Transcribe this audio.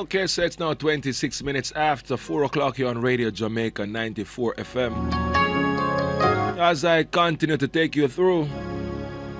Okay, so it's now 26 minutes after 4 o'clock here on Radio Jamaica 94 FM. As I continue to take you through